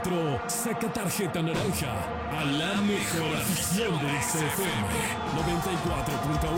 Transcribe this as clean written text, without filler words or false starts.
4, saca tarjeta naranja a la mejor afición de XFM 94.1.